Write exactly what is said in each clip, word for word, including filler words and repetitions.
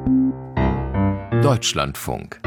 Deutschlandfunk.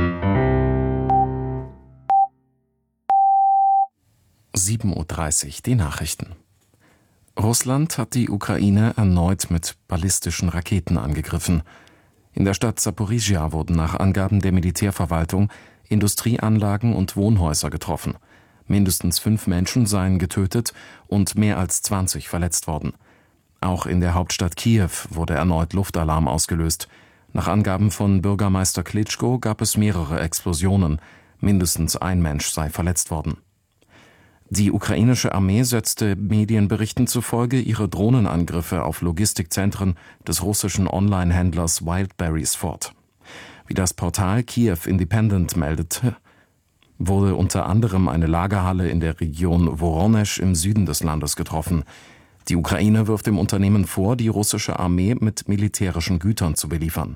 sieben Uhr dreißig, die Nachrichten. Russland hat die Ukraine erneut mit ballistischen Raketen angegriffen. In der Stadt Saporizhia wurden nach Angaben der Militärverwaltung Industrieanlagen und Wohnhäuser getroffen. Mindestens fünf Menschen seien getötet und mehr als zwanzig verletzt worden. Auch in der Hauptstadt Kiew wurde erneut Luftalarm ausgelöst. Nach Angaben von Bürgermeister Klitschko gab es mehrere Explosionen. Mindestens ein Mensch sei verletzt worden. Die ukrainische Armee setzte Medienberichten zufolge ihre Drohnenangriffe auf Logistikzentren des russischen Online-Händlers Wildberries fort. Wie das Portal Kiew Independent meldete, wurde unter anderem eine Lagerhalle in der Region Woronesch im Süden des Landes getroffen. Die Ukraine wirft dem Unternehmen vor, die russische Armee mit militärischen Gütern zu beliefern.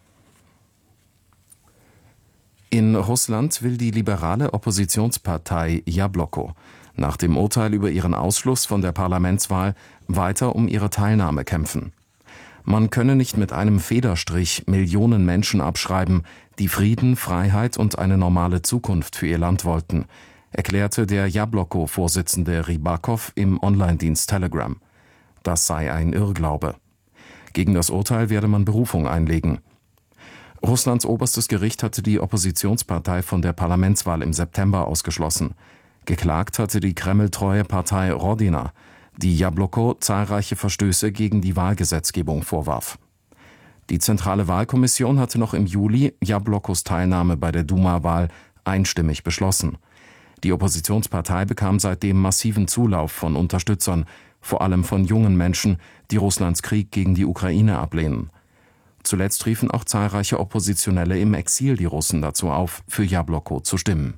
In Russland will die liberale Oppositionspartei Jabloko nach dem Urteil über ihren Ausschluss von der Parlamentswahl weiter um ihre Teilnahme kämpfen. Man könne nicht mit einem Federstrich Millionen Menschen abschreiben, die Frieden, Freiheit und eine normale Zukunft für ihr Land wollten, erklärte der Jabloko-Vorsitzende Rybakov im Online-Dienst Telegram. Das sei ein Irrglaube. Gegen das Urteil werde man Berufung einlegen. Russlands oberstes Gericht hatte die Oppositionspartei von der Parlamentswahl im September ausgeschlossen. Geklagt hatte die kremltreue Partei Rodina, die Jabloko zahlreiche Verstöße gegen die Wahlgesetzgebung vorwarf. Die Zentrale Wahlkommission hatte noch im Juli Jablokos Teilnahme bei der Duma-Wahl einstimmig beschlossen. Die Oppositionspartei bekam seitdem massiven Zulauf von Unterstützern, vor allem von jungen Menschen, die Russlands Krieg gegen die Ukraine ablehnen. Zuletzt riefen auch zahlreiche Oppositionelle im Exil die Russen dazu auf, für Jabloko zu stimmen.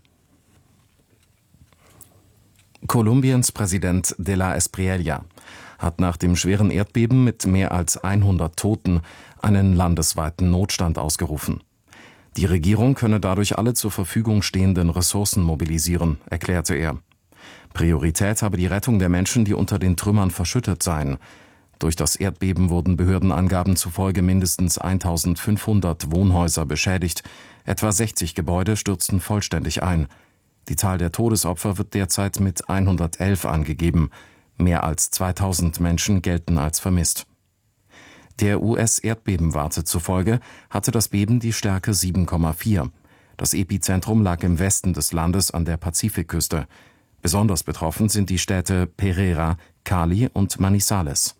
Kolumbiens Präsident de la Espriella hat nach dem schweren Erdbeben mit mehr als hundert Toten einen landesweiten Notstand ausgerufen. Die Regierung könne dadurch alle zur Verfügung stehenden Ressourcen mobilisieren, erklärte er. Priorität habe die Rettung der Menschen, die unter den Trümmern verschüttet seien. Durch das Erdbeben wurden Behördenangaben zufolge mindestens eintausendfünfhundert Wohnhäuser beschädigt, etwa sechzig Gebäude stürzten vollständig ein. Die Zahl der Todesopfer wird derzeit mit hundertelf angegeben. Mehr als zweitausend Menschen gelten als vermisst. Der U S-Erdbebenwarte zufolge hatte das Beben die Stärke sieben Komma vier. Das Epizentrum lag im Westen des Landes an der Pazifikküste. Besonders betroffen sind die Städte Pereira, Cali und Manizales.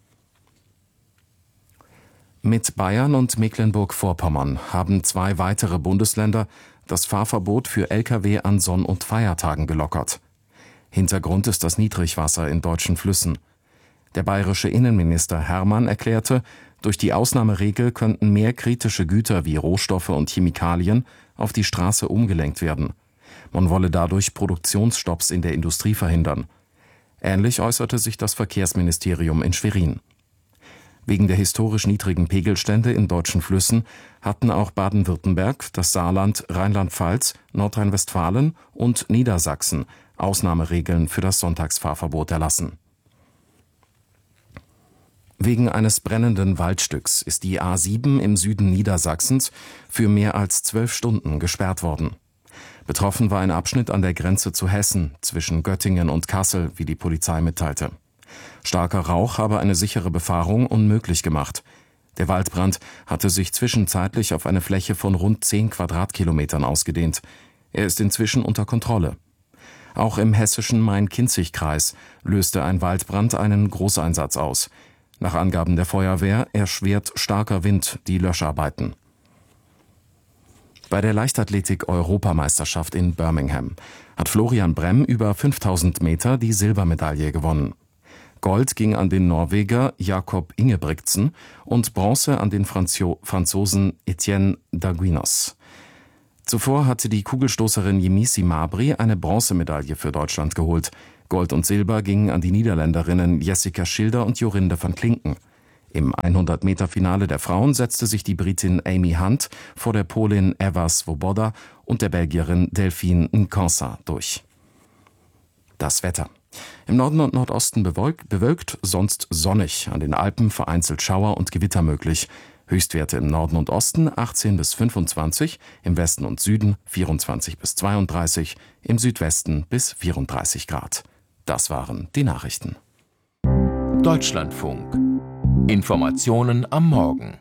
Mit Bayern und Mecklenburg-Vorpommern haben zwei weitere Bundesländer das Fahrverbot für L K W an Sonn- und Feiertagen gelockert. Hintergrund ist das Niedrigwasser in deutschen Flüssen. Der bayerische Innenminister Hermann erklärte, durch die Ausnahmeregel könnten mehr kritische Güter wie Rohstoffe und Chemikalien auf die Straße umgelenkt werden. Man wolle dadurch Produktionsstopps in der Industrie verhindern. Ähnlich äußerte sich das Verkehrsministerium in Schwerin. Wegen der historisch niedrigen Pegelstände in deutschen Flüssen hatten auch Baden-Württemberg, das Saarland, Rheinland-Pfalz, Nordrhein-Westfalen und Niedersachsen Ausnahmeregeln für das Sonntagsfahrverbot erlassen. Wegen eines brennenden Waldstücks ist die A sieben im Süden Niedersachsens für mehr als zwölf Stunden gesperrt worden. Betroffen war ein Abschnitt an der Grenze zu Hessen zwischen Göttingen und Kassel, wie die Polizei mitteilte. Starker Rauch habe eine sichere Befahrung unmöglich gemacht. Der Waldbrand hatte sich zwischenzeitlich auf eine Fläche von rund zehn Quadratkilometern ausgedehnt. Er ist inzwischen unter Kontrolle. Auch im hessischen Main-Kinzig-Kreis löste ein Waldbrand einen Großeinsatz aus. Nach Angaben der Feuerwehr erschwert starker Wind die Löscharbeiten. Bei der Leichtathletik-Europameisterschaft in Birmingham hat Florian Bremm über fünftausend Meter die Silbermedaille gewonnen. Gold ging an den Norweger Jakob Ingebrigtsen und Bronze an den Franzo- Franzosen Etienne Daguinos. Zuvor hatte die Kugelstoßerin Yemisi Mabry eine Bronzemedaille für Deutschland geholt. Gold und Silber gingen an die Niederländerinnen Jessica Schilder und Jorinde van Klinken. Im hundert-Meter-Finale der Frauen setzte sich die Britin Amy Hunt vor der Polin Eva Svoboda und der Belgierin Delphine Nkansa durch. Das Wetter. Im Norden und Nordosten bewölkt, bewölkt, sonst sonnig. An den Alpen vereinzelt Schauer und Gewitter möglich. Höchstwerte im Norden und Osten achtzehn bis fünfundzwanzig, im Westen und Süden vierundzwanzig bis zweiunddreißig, im Südwesten bis vierunddreißig Grad. Das waren die Nachrichten. Deutschlandfunk. Informationen am Morgen.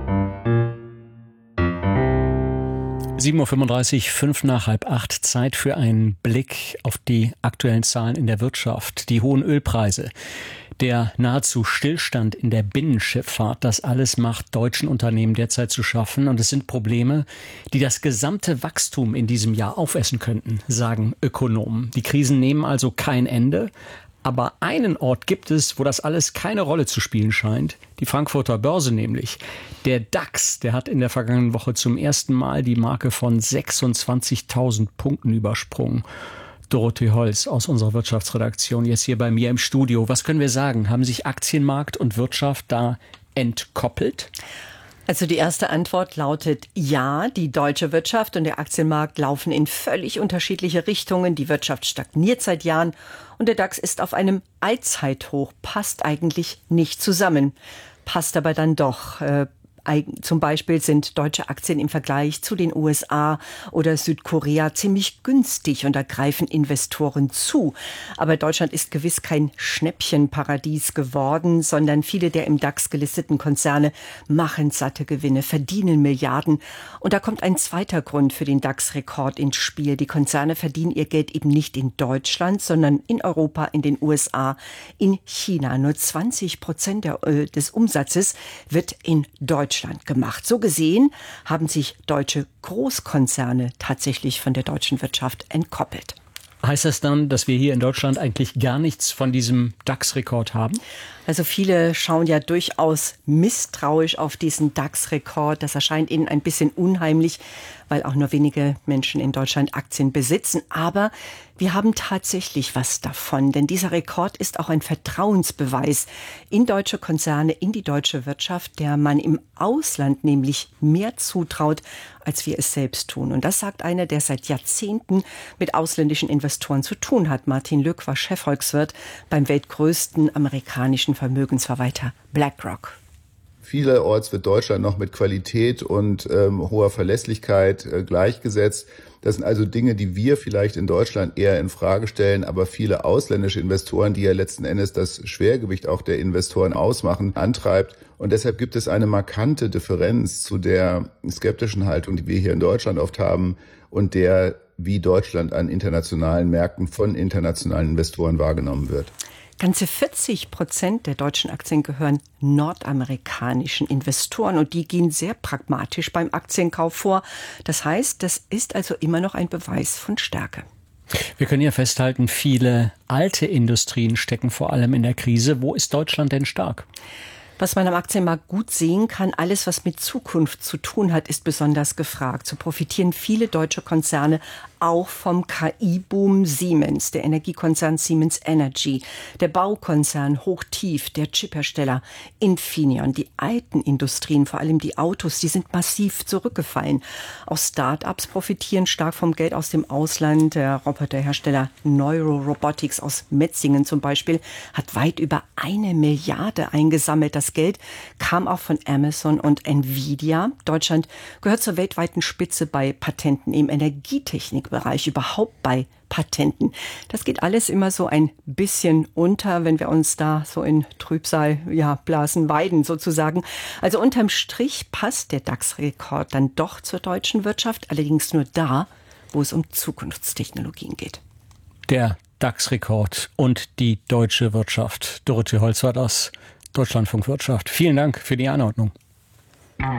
sieben Uhr fünfunddreißig, fünf nach halb acht, Zeit für einen Blick auf die aktuellen Zahlen in der Wirtschaft. Die hohen Ölpreise, der nahezu Stillstand in der Binnenschifffahrt, das alles macht deutschen Unternehmen derzeit zu schaffen. Und es sind Probleme, die das gesamte Wachstum in diesem Jahr aufessen könnten, sagen Ökonomen. Die Krisen nehmen also kein Ende. Aber einen Ort gibt es, wo das alles keine Rolle zu spielen scheint. Die Frankfurter Börse nämlich. Der DAX, der hat in der vergangenen Woche zum ersten Mal die Marke von sechsundzwanzigtausend Punkten übersprungen. Dorothee Holz aus unserer Wirtschaftsredaktion jetzt hier bei mir im Studio. Was können wir sagen? Haben sich Aktienmarkt und Wirtschaft da entkoppelt? Also die erste Antwort lautet ja, die deutsche Wirtschaft und der Aktienmarkt laufen in völlig unterschiedliche Richtungen. Die Wirtschaft stagniert seit Jahren und der DAX ist auf einem Allzeithoch, passt eigentlich nicht zusammen. Passt aber dann doch. Äh, Zum Beispiel sind deutsche Aktien im Vergleich zu den U S A oder Südkorea ziemlich günstig und da greifen Investoren zu. Aber Deutschland ist gewiss kein Schnäppchenparadies geworden, sondern viele der im DAX gelisteten Konzerne machen satte Gewinne, verdienen Milliarden. Und da kommt ein zweiter Grund für den DAX-Rekord ins Spiel. Die Konzerne verdienen ihr Geld eben nicht in Deutschland, sondern in Europa, in den U S A, in China. Nur zwanzig Prozent der, äh, des Umsatzes wird in Deutschland gemacht. So gesehen haben sich deutsche Großkonzerne tatsächlich von der deutschen Wirtschaft entkoppelt. Heißt das dann, dass wir hier in Deutschland eigentlich gar nichts von diesem DAX-Rekord haben? Also viele schauen ja durchaus misstrauisch auf diesen DAX-Rekord. Das erscheint ihnen ein bisschen unheimlich, weil auch nur wenige Menschen in Deutschland Aktien besitzen. Aber wir haben tatsächlich was davon, denn dieser Rekord ist auch ein Vertrauensbeweis in deutsche Konzerne, in die deutsche Wirtschaft, der man im Ausland nämlich mehr zutraut, als wir es selbst tun. Und das sagt einer, der seit Jahrzehnten mit ausländischen Investoren zu tun hat. Martin Lück war Chefvolkswirt beim weltgrößten amerikanischen Vermögensverwalter BlackRock. Vielerorts wird Deutschland noch mit Qualität und ähm, hoher Verlässlichkeit äh, gleichgesetzt. Das sind also Dinge, die wir vielleicht in Deutschland eher in Frage stellen, aber viele ausländische Investoren, die ja letzten Endes das Schwergewicht auch der Investoren ausmachen, antreibt. Und deshalb gibt es eine markante Differenz zu der skeptischen Haltung, die wir hier in Deutschland oft haben und der, wie Deutschland an internationalen Märkten von internationalen Investoren wahrgenommen wird. Ganze vierzig Prozent der deutschen Aktien gehören nordamerikanischen Investoren und die gehen sehr pragmatisch beim Aktienkauf vor. Das heißt, das ist also immer noch ein Beweis von Stärke. Wir können ja festhalten, viele alte Industrien stecken vor allem in der Krise. Wo ist Deutschland denn stark? Was man am Aktienmarkt gut sehen kann, alles, was mit Zukunft zu tun hat, ist besonders gefragt. So profitieren viele deutsche Konzerne auch vom K I-Boom Siemens, der Energiekonzern Siemens Energy, der Baukonzern Hochtief, der Chiphersteller Infineon. Die alten Industrien, vor allem die Autos, die sind massiv zurückgefallen. Auch Start-ups profitieren stark vom Geld aus dem Ausland. Der Roboterhersteller Neuro Robotics aus Metzingen zum Beispiel hat weit über eine Milliarde eingesammelt. Das Geld kam auch von Amazon und Nvidia. Deutschland gehört zur weltweiten Spitze bei Patenten im Energietechnikbereich, überhaupt bei Patenten. Das geht alles immer so ein bisschen unter, wenn wir uns da so in Trübsal, ja, blasen, weiden sozusagen. Also unterm Strich passt der DAX-Rekord dann doch zur deutschen Wirtschaft, allerdings nur da, wo es um Zukunftstechnologien geht. Der DAX-Rekord und die deutsche Wirtschaft. Dorothee Holz war das. Deutschlandfunk Wirtschaft. Vielen Dank für die Einordnung.